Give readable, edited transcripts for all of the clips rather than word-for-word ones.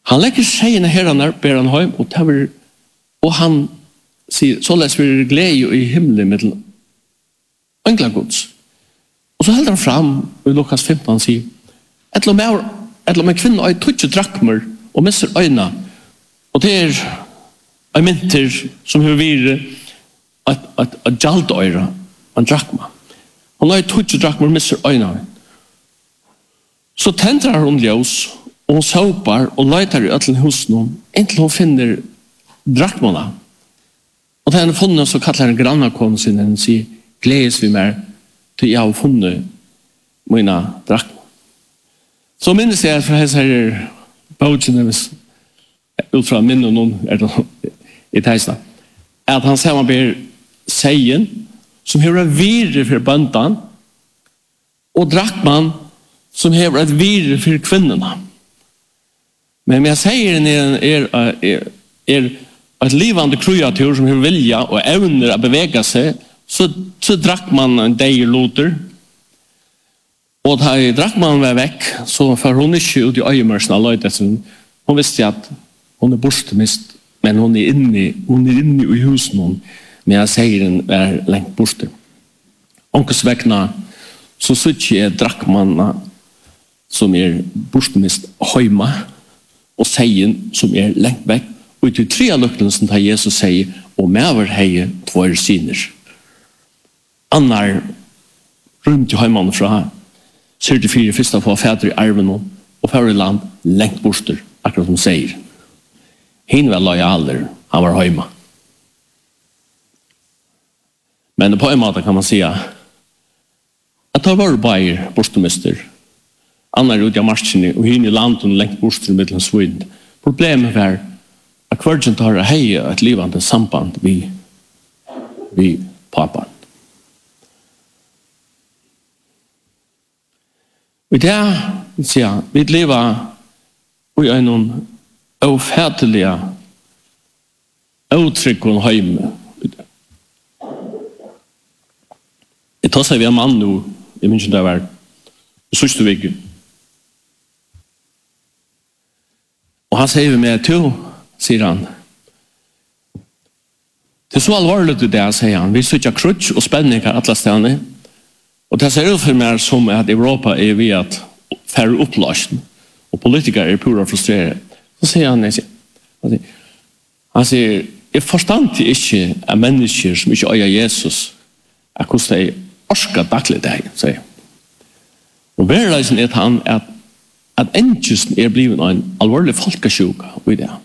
Han lägger sejene herranar, ber han hem, og han sier, så les vi glede i himmelen med engla Guds. Og så helder han fram, og i Lukas 15 han sier, et eller med kvinner og tutsi drakmer, og misser øyna, og det en mynter som har vært et gjaldøyre, en drakma. Hun har tutsi drakmer, misser øyna. Så tendrar hun ljøs, og hun såpar og leitar i øtlen husen, inntil hun finner drakmana. Og da han har funnet, så kallar han grannakonen sin, og sier, gledes vi mer, til jeg har funnet mine drakmer. Så minnes jeg fra hans her bøtjene, ut fra minne noen i teisene, at han sier man ber seien, som hever virre for bøndan, og drakman, som hever et virre for kvinnerne. Men jeg sier er et livande kreatur som har vilja og evner å bevega seg, så drakk man en deier loter. Og da drakk man var vekk, så var hun ikke ut i øyemørsen av løydelsen. Hun visste at hun bortemist, men hun er inne i husen, men jeg sier den er lengt borte. Onkes vekna, så sier jeg drakk man som er bortemist høyma, og seien som er lengt vekk. Og til 3 av løkkelsen tar Jesus sier, og mever heie tvær syner. Annar rundt i heimann fra 34 første på fædre i arven og fædre land lengt borster, akkurat som sier. Hinn var lojaler, han var heima. Men på en måte kan man si at det var bare borstermester. Annar ut av marsjene, og hinn i landet lengt borster i middelen svinn. Problemet var at kvartjen tar heie et livande samband vi pappan. Og det sier vi lever i en ofætelige uttrykken hjemme. Jeg tar seg vi en mann nå, jeg minns det var sørste veggen. Og han sier med to, sier han. Det så alvorlig til det, sier han. Vi sitter krutsk og spenninger alle stedene. Og det ser ut for meg som at Europa er ved at færre oppløsning, og politikere er pura frustreret. Så sier han, han sier, jeg forstand ikke at mennesker som ikke øyer Jesus, at hvordan de orsker daglig deg, sier. Og verleisen er han at engelsen er blivet en alvorlig folkesjuka i det.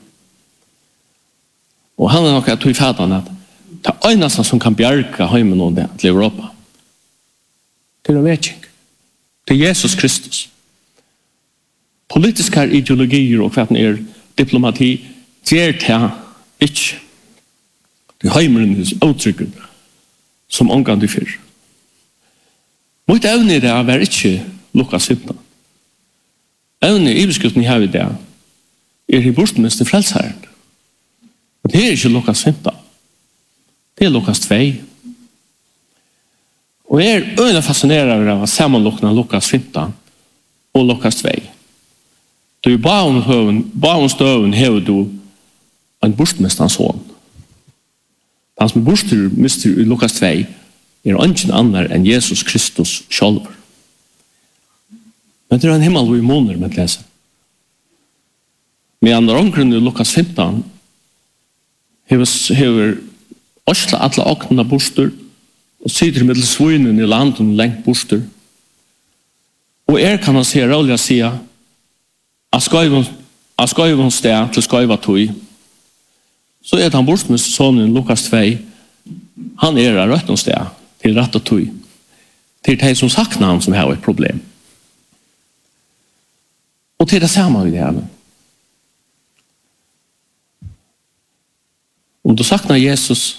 Og han er nok at tog fætan at det er eneste som kan bjerke heimen og det til Europa. Det er vekking. Det er Jesus Kristus. Politiske ideologier og hva er diplomati, det er det ikke. Det er heimernes uttrykken som omgang de fyr. Mot evne i det er ikke Lukas 15. Evne i beskriften her i det er i bortmeste frelsherren. Og det er ikke Lukas 15. Det er Lukas 2. Og jeg er øyne fascinerende av sammenlukne Lukas 15 og Lukas 2. Du baun støven hever du en bortmestans hånd. Han som er bortmester i Lukas 2 er ingen annar enn Jesus Kristus selv. Men det er en himmel og i måneder med å lese. Men andre omkring i Lukas 15 hever Osla alle åknene borster og sitter med svinen i landet lengt borster. Og kan han se rolig å si at skøyvens sted til skøyva tog. Så han bortmest sonen Lukas 2. Han rett sted til rett og tog. Til de som sakner han som har et problem. Og til det samme vi det her. Om du saknar Jesus,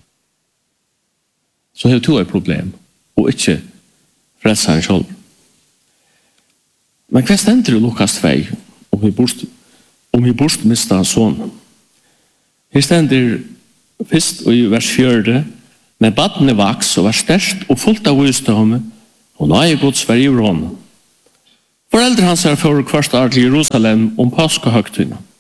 så har du et problem, og ikke frelseren selv. Men hva stender i Lukas 2 om vi bortmistet sånn? Her stender først i vers 4, men badene vaks og var størst og fullt av visdomme, og nøye Guds var i rån. Foreldre hans for hvert år til Jerusalem om påskehøgtøyene.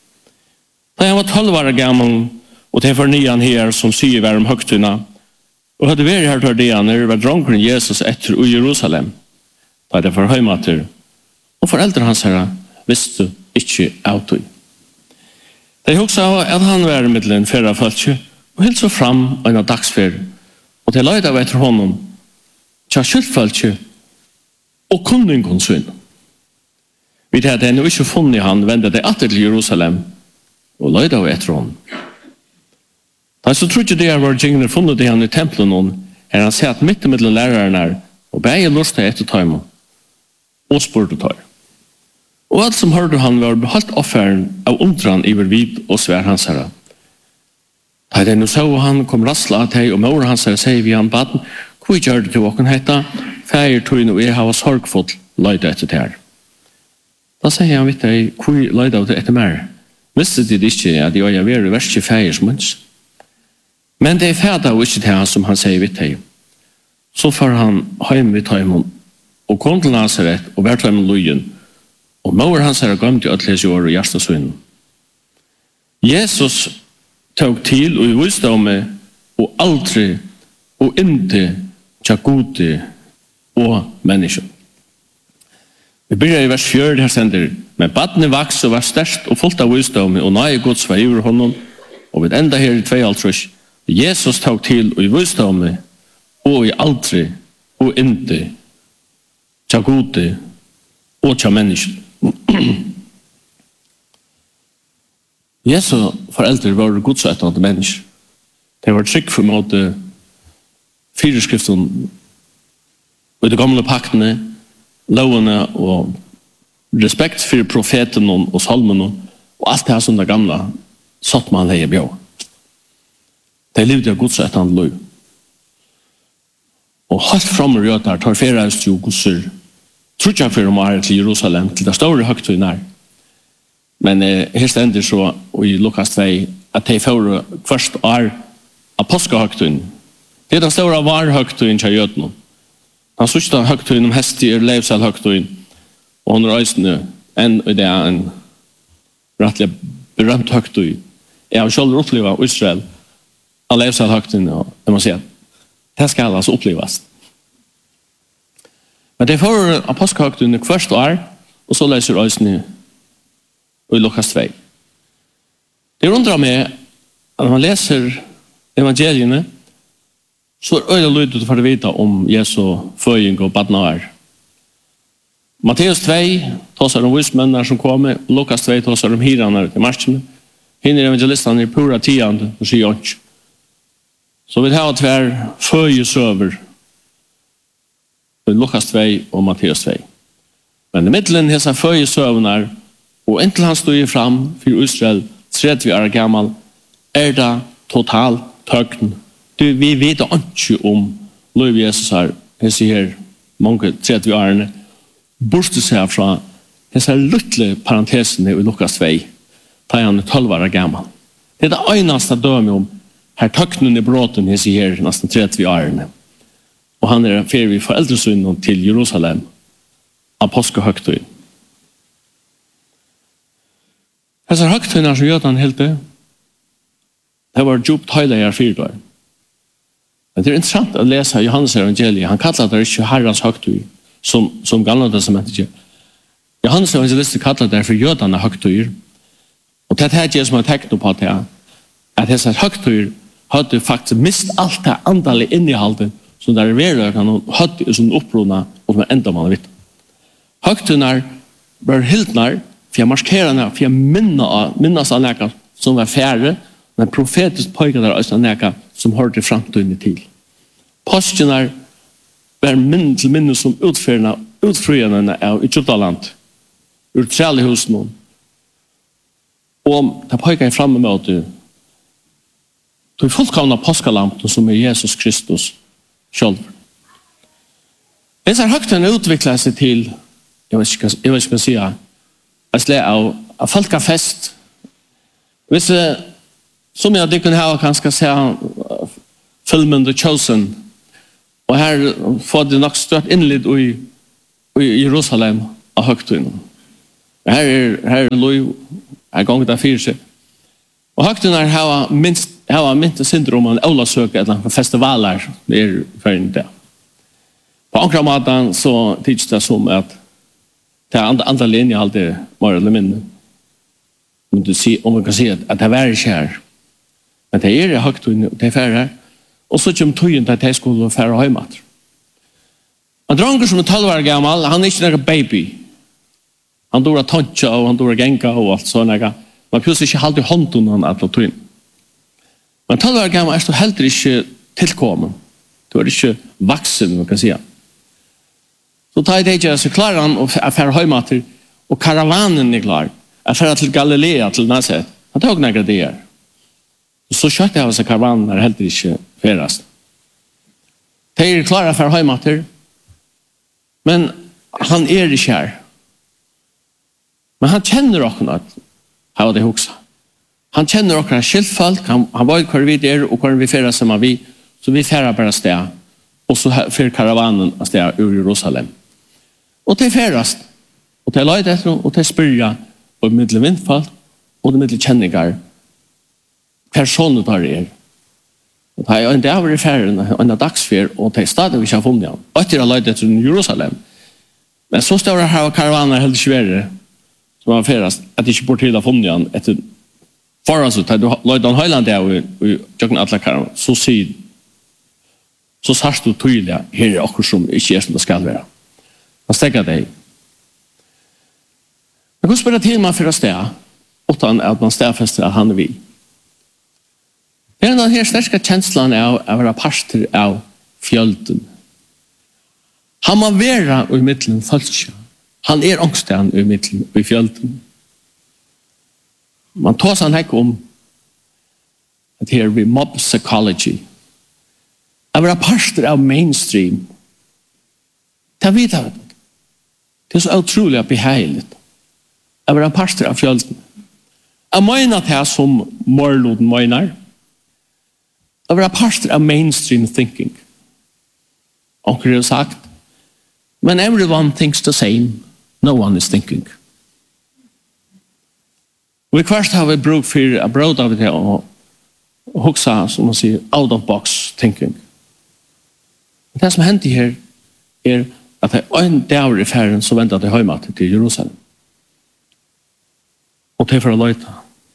Da jeg var 12 år gammel, og til fornyan her som sier var om høgtuna, og hadde vært her til det når det var dronkeren Jesus etter i Jerusalem, da det var heimater, og foreldre hans her visste ikke av det. De hugsa at han var i middelen fyrre følge, og helt så fram en av dagsfyr, og til løyde av etter honom, tja kjøttfølge, og kunningen sin. Vi hadde ennå ikke funnet han, vendte det atter til Jerusalem, og løyde av etter honom. Da så trodde det var gjengene funnet det han i tempelen hon, han sett midt i middelen lærerne og begge lurste etter tøymen, og spurte tøy. Og alt som hørte han var beholdt offeren av undran iver vid og svær hans herre. Da den så han kom rassla av teg, og mor hans herre sier vi han baden, hvor gjør det til åkken hetta, feir tøyne og jeg har sorgfullt løyde etter det her. Da sier han vidt deg, hvor løyde av det etter mer. Visste de ikke at jeg er ved verste feir som hans. Men det fæda og ikke til han som han sier vidt deg. Så får han heim vidt tøymon, og kom til Nazaret, og vært tøymon løyen, og mor hans herre gømt i øtles år og hjertesøynen. Jesus tog til og i visdomme og aldri og inte tja gode og mennesker. Vi begynner i vers 4 her sender, men badne vaks og var størst og fullt av visdomme og nøye gods var iver honom, og vi enda her i 2,5 Jesus tog til og i visdomme og i aldri og inte tja gode og tja mennesker. Jesu foreldre var godsættende mennesker. De var trygg for måte fyrskriften og de gamle paktene, lovene og respekt for profeten og salmen og alt det som det gamle satt man leie bjør. De levde av godsættende lov. Og helt fremme røter tar ferreist jo godser trodde jeg for å være til Jerusalem, til det store høgtøyene her. Men her stender så i Lukas 2 at de får først av påskehøgtøyene. Det er den store varhøgtøyene til jødene. Han sørste høgtøyene om hester, levselhøgtøyene, og han reisende enn det er en rettelig berømt høgtøy. Jeg har selv opplevd Israel av levselhøgtøyene, og jeg må si at det skal altså oppleves. Men det får apostelhøgtøyene hvert år, og så leser reisende i Lukas 2. Det undrer meg at når man leser evangeliene, så er det lydet for å vite om Jesu føying og badnaver. Matteus 2 tåser om vismenner som kommer, Lukas 2 tåser om hirene til marskene. Hinner evangelistene i pura tiende, og sier ikke. Så vi har tver føyesøver i Lukas 2 og Matteus 2. Men i middelen hessa føyesøvner, og inntil han stod fram for Israel, 30 år gammal, det total tøkken. Vi vet ikke om lov Jesus her, jeg sier mange 30 årene, borste seg fra disse lille parentesene i Lukas 2, da han 12 år gammal. Det er det eneste døme om her tøkkenen i bråten, jeg sier nesten 30 årene. Og han ferie i foreldresynden til Jerusalem av påskehøgtøy. Disse høgtøyene som gjør han helt det var djupt høyde i 4 år. Men det er interessant å lese Johannes evangeliet. Han kallar det ikke Herrens høgtøy, som gamle testamentet gjør. Johannes evangeliet kallar det for jødene høgtøyer. Og det er det som har tegnet på det, at disse høgtøyer hadde faktisk mist alt det andalige inneholdet som der verøkene hadde i sånn opprona og som enda man vet. Høgtøyene var hildnar for å markere, for å minnes av noe som var færre, men profetisk pøyga der også noe som hørte fremtiden til. Påskene var til minne som utfriende av Egyptaland, ur trællehusen. Og det pøyga i fremme med at du fullkomna påskalampen som Jesus Kristus selv. Disse høgtene utviklet seg til, jeg vet ikke hva jeg sier, av folkefest. Hvis som jeg hadde kunne ha kanskje se filmen The Chosen, og her får det nok støtt innlitt i Jerusalem av høgtøyene. Her er lov, her ganger det 4 seg. Og høgtunar har minst syndrom om en Olasøk eller festivaler der for en dag. På ankra maten så tids det som at det andre linjer alltid mer eller mindre. Om man kan si at det er kjær. Men det er høgtunar, det er færre. Og så kommer tøyen til at jeg skulle færre heimat. En dranger som 12 år gammal, han er ikke noen baby. Han dår tøntja og han dår genka og alt sånn. Man plutselig ikke halde i hånden han alle tøyen. Men 12 år gammal er du heller ikke tilkommen. Du er ikke vaksen, man kan si. Så tar jeg det så klarer han å fære heimater, og karavanen er klar. Jeg fære til Galilea, til Nazaret. Han tar også nægre det her. Så kjøtt jeg av seg karavanen er heller ikke færast. De er klare for heimater, men han er ikke her. Men han kjenner dere har det hoksa. Han kjenner dere skiltfolk, han vet hvor vi er, og hvor vi færer sammen vi, så vi færer bare sted, og så færer karavanen av sted ur Jerusalem. Og det færast, og det løyde etter, og det spyrja, og middel vindfall, og det middel kjenninger, personer der er. Og det er en dag i ferien, en dagsfer, og det er stadig vi ikke har funnet han. Og etter å løyde etter Jerusalem. Men så står det her, og karavaner helt svære, som har færast, at det ikke bort til å funnet han, etter foran da du løyde han høylandet og jøkken alle karavaner, så sørst du tydelig, her er akkur som ikke er som det skal være. Han stekker deg. Men hvordan spiller til man for å sted, utan at man stedfester at han er vi? Det er denne sterske kjenslan av å være parster av fjölden. Han må være i middelen falskja. Han er ångsten i middelen i fjölden. Man tar seg ikke om at her vi mob psychology. Å være parster av mainstream. Det vet jeg. Det er så utrolig behagelig. Å være parster av fjölden. Jeg mener det som Morloden mener. Å være parster av mainstream thinking. Onkel har sagt, when everyone thinks the same, no one is thinking. Vi først har vi bruk for å bråd av det og hoksa, som man sier, out of box thinking. Det som hendte her er at det er en dag i ferien som ventet til heimat til Jerusalem. Og til for å løyta.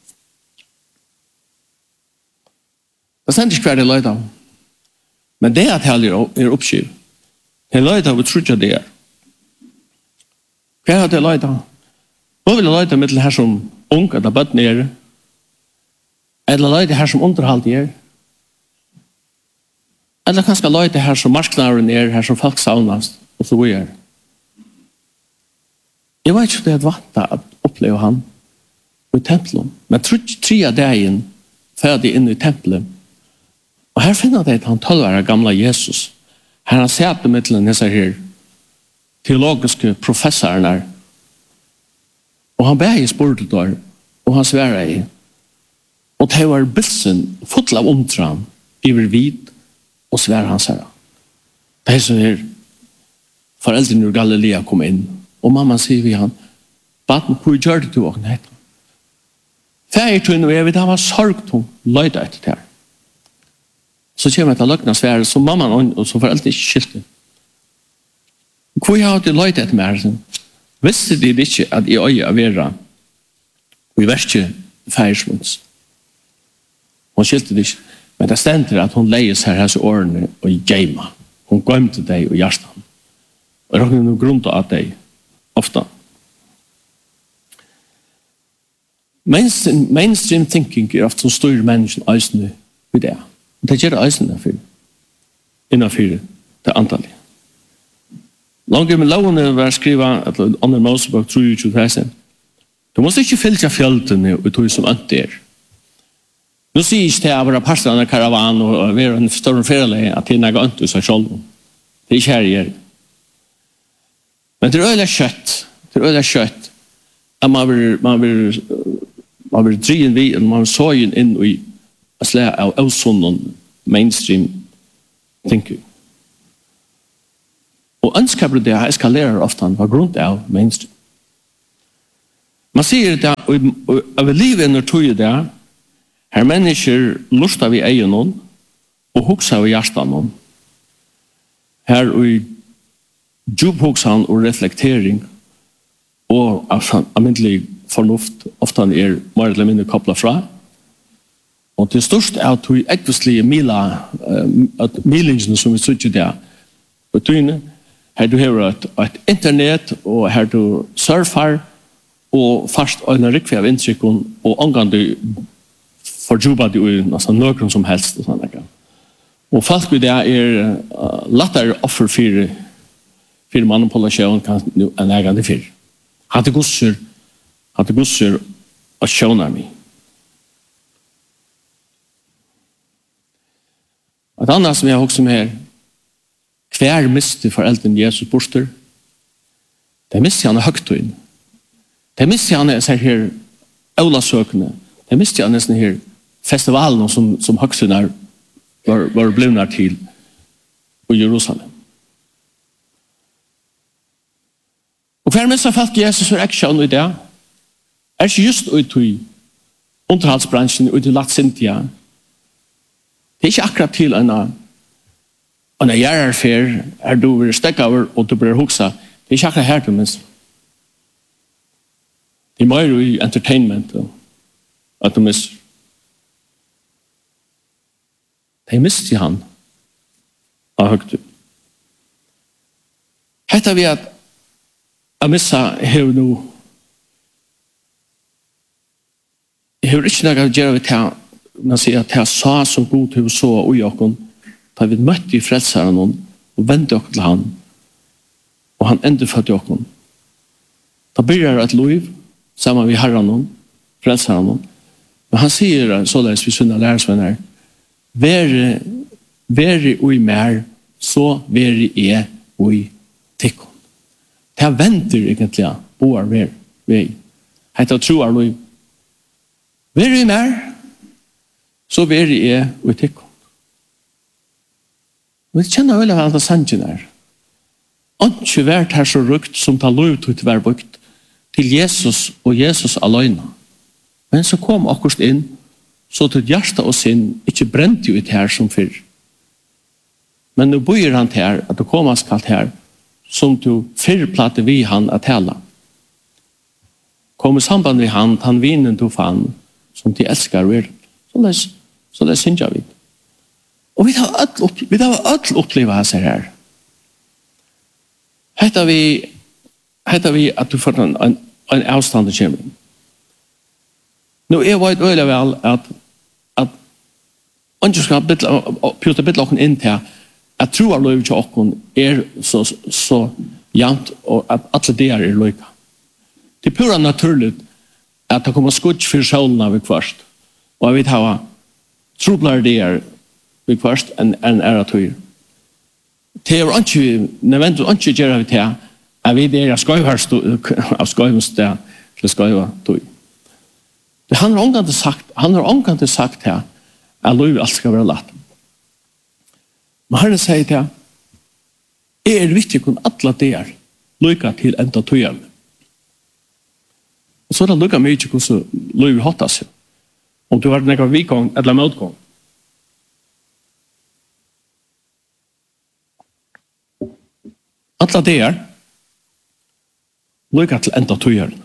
Det stender ikke hver det løyta. Men det at jeg er oppskiv. Det løyta vi tror ikke det er. Hva er det løyta? Hva vil jeg løyta med til her som ung, eller bøtten er? Eller løyta her som underhold er? Eller kanskje løyta her som marsknaren er, her som folk saunast, og så er. Jeg vet ikke om det er vant at oppleve han i tempelen. Men tre av dagen ferdig inn i tempelen. Og her finner jeg at han 12 år gamla Jesus. Her han sett i middelen disse her teologiske professorene. Og han ber i spurtet der, og han sverre i. Og det var bilsen full av omtran iver vid og sverre hans herre. Det er så her foreldrene ur Galilea kom inn, og mamma sier vi han, baden på gjør det du og nei. Færtun og jeg vet han var sorgtung løyda etter det her. Så kommer jeg til løgna svære, så mamma og så foreldre ikke skilte. Hvor jeg har til løyda etter meg, visste de ikke at jeg øye av vera og i verste færsmunds. Hun skilte det ikke, men det stender at hun leies her hese årene og i geima. Hun gømte deg og hjertan. Og råkner noe grunn til at deg ofta. Mainstream thinking er ofte som styrer mennesken øysene i det. Det gjør øysene innenfor det antallet. Langt med lovene var skrivet at under Mosebok 23. Du måste ikke fylle fjøltene og tog som ønt er. Nå sier ikke til å være parster av en karavan og være en større ferieleg at det er noe ønt i seg selv. Det er ikke her jeg gjør. Men det er øyelig kjøtt. Det er øyelig kjøtt. At man vil drien vid, man vil sågen inn i slag av avsunnen mainstream thinking. Og ønskapet det eskalerer ofte på grunn av mainstream. Man sier det, og av livet når tog det, Her mennesker lustar vi egen og hugsa vi hjertan. Her i djuphugsan og reflektering og almindelig fornuft ofte er mer eller mindre koppla fra. Og til størst er at vi ekvistlige milingene som vi sitter der på tøyne, her du har et internet og her du surfar og fast en rikve av inntrykken og omgang du fordjupa det i nesten nøkron som helst. Og folk i det er lettere offer for manipulasjon enn egen det fyr. Hadde gusser og sjånar meg. Et annet som jeg har også med her, hver miste foreldren Jesus borster, det miste han høgtøyen. Det miste han seg her aulasøkene. Det miste han nesten her festivalen som høgtøyen var blivna til i Jerusalem. Og hver miste folk Jesus for aksjon i det, er ikke just ut i underhaldsbransjen, ut i Latsintia. Det er ikke akkurat til en gjerarfer, er du vil stekke over og du blir huksa. Det er ikke akkurat her til minst. Det er mer i entertainment at du minst. Det mister han av høgtu. Hette vi at missa hev nu hev ikke noe å gjøre til man sier at jeg sa som god til så og jokken da vi møtte i frelseren og vendte oss til han og han enda fødte jokken da begynner et liv sammen med herren frelseren men han sier således vi sønner lærersvenner veri ui mer så veri ui tikkum. Det venter egentlig boar vei. Hetta troar liv. Veri mer så veri ui tikkum. Vi kjenner vel av alle sannsyn her. Ikke vært her så rukt som ta lov til å være brukt til Jesus og Jesus alene. Men så kom akkurat inn så til hjärsta og sinn ikke brent jo ut her som fyrr. Men nå bøyer han til her, at det kommer skalt her, som du fyrr platte vi han at tala. Kom i samband med han vinen du fann, som de elskar vi. Så det synes vi. Og vi har alt oppleva her. Hetta vi at du får en avstand til kjemring. Nå er det øyelig vel at ikke skal pjuta bittlokken inn til at troar lov til okken er så jant og at alle det er løyka. Det er pura naturlig at det kommer skutt for sjålene ved kvart. Og jeg vet hva troblar det er ved kvart enn er at høyre. Det er ikke nødvendig ikke gjøre vi til at vi er av skøyvsted til skøyva tog. Han har omgående sagt her at lov alt skal være lagt. Men Herren sier til er viktig kun alle der lykke til enda tøyene. Og så er det lykke mye hvordan lov hatt seg. Om du har nekket vikong eller møtgång. Alle der lykke til enda tøyene.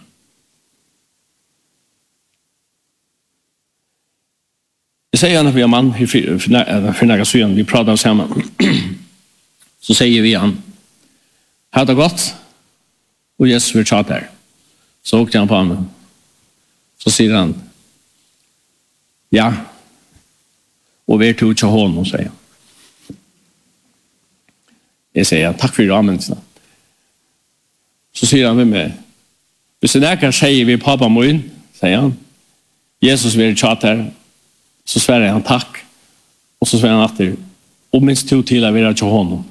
Jeg sier han at vi er mann for nægge søen, vi prater sammen. Så sier vi han, ha det godt, og Jesus vil tjata her. Så åkte han på ham. Så sier han, ja, og vi er til å tja hånden, sier han. Jeg sier, takk for rammen. Så sier han ved meg, hvis det nægge sier vi pappa min, sier han, Jesus vil tjata her, så sverre han takk, og så sverre han atter, og minst to til å være til honom.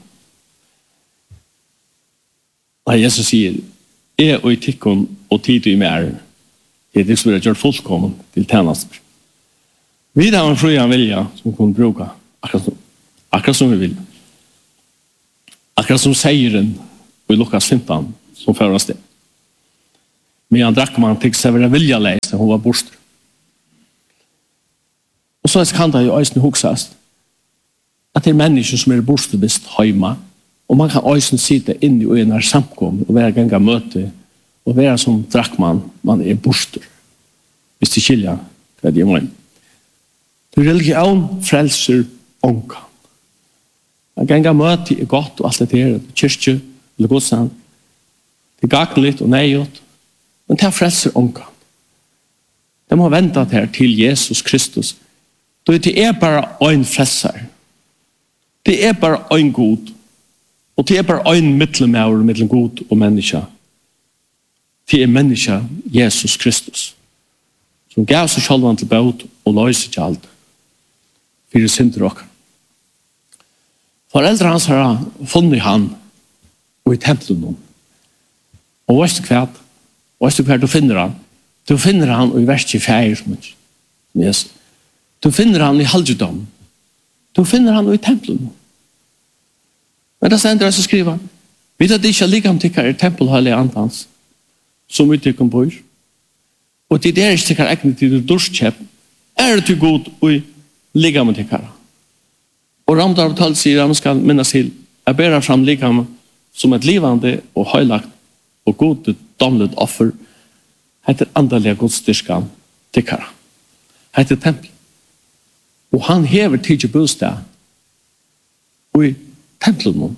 Og Jesus sier, og i tikkun og tid i mer, det er som vi har gjort fullkommen til tjenester. Vi har en fri han vilja som vi kan bruke, akkurat som vi vil. Akkurat som seieren i Lukas 15, som fører oss det. Men han drakk man til seg være vilja leise, hun var borster. Og så kan det jo også huksast at det mennesker som bortstudist heima, og man kan også sitte inn i en samkom og være ganga møte og være som drakkmann, man borster. Hvis det skilja, hva det mener. Religion frelser ånka. Ganga møte godt og alt det her, kyrkje, eller godstand. Det gagnligt og nejot, men det frelser ånka. De har ventat her til Jesus Kristus. Det bare en frelser. Det bare en god. Og det bare en mittelmauer mellom god og menneske. Det menneske Jesus Kristus. Som gav seg sjølvan til båt og løser ikke alt. For det synder dere. Foreldre hans har funnet han og i tempelen. Og vet du hva? Vet du hva du finner han? Du finner han i vers 24. Yes. Du finner han i halvdom. Du finner han i tempelen. Men det stender jeg å skrive. Vet at det ikke er like om tykker i tempelhøylig antans som uttykker bor. Og til det er ikke tykker egnet til det dorskjøp det til god og like om tykker. Og Ramdarvtal sier at man skal minnes til jeg ber fram like om som et livande og høylagt og god domlet offer heter andalige godstyrkan tykker. Heter tempel. Og han hever tidlig bostad og i tempelen.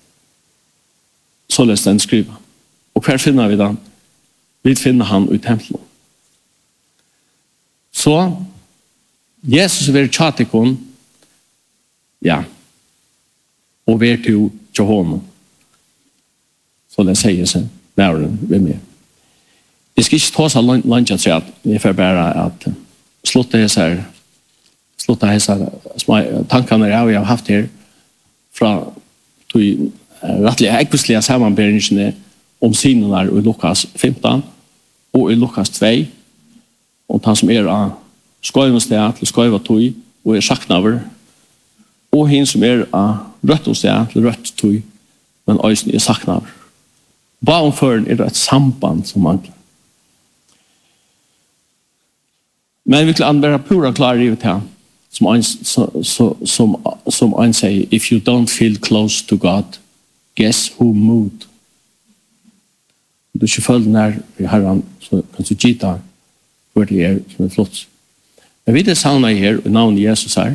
Så løs den skriva. Og hver finner vi den? Vi finner han i tempelen. Så Jesus vil tjatikon ja og vil til Jehovah. Så det sier seg næren ved meg. Jeg skal ikke ta seg langt til at jeg får bare at slutte disse tankene jeg har haft her fra de rettelig ekvislige sammenberingene om synene i Lukas 15 og i Lukas 2 og han som av skøyvensted til skøyvetøy og saknaver og han som av røttensted til røttøy men også saknaver. Baumføren det et samband som mangler. Men vi kan være pura klare i det som han sier, if you don't feel close to God, guess who moved? Du ikke følger nær i Herren, så kan du gita hvor det som flott. Men vi savner her, i navnet Jesus her,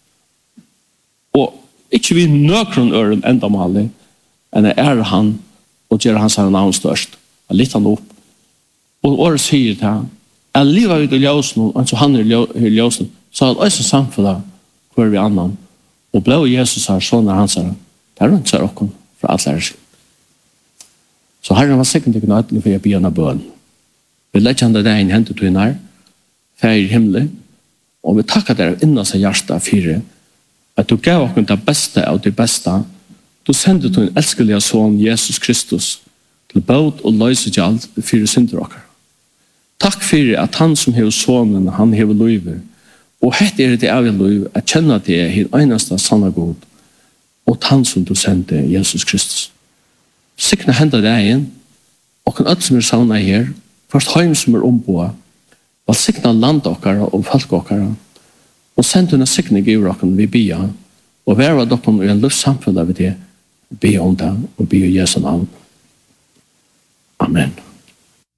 og ikke vi nøkron øren enda malig, enn han, og gjør hans her navn størst, og litt han opp. Og året sier til han, jeg lever ut i ljøsen, og så han i ljøsen, så hadde også samfunnet hvor vi annan. Og ble Jesus her, sånn hans her, det rundt seg okken fra alt lærer seg. Så Herren var sikkert ikke nøytelig for jeg begynner bøn. Vi lette han det en hentet til her, fer i himmelen, og vi takker dere innan seg hjertet fire, at du gav okken det beste av det beste, du sendte til en elskelige son, Jesus Kristus, til båt og løse til alt fire synder okker. Takk for at han som hever sonen, han hever løyver, og hette det av en løyv, at kjenne det er eneste sanne god, og han som du sendte, Jesus Kristus. Sikne hender det igjen, og kan alt som savnet her, først heim som omboet, og sikne land okkara og folk okkara, og sendte en sikne giver okkara vi bia, og være dokken i en luftsamfunn av det, be om det, og be i Jesu navn. Amen.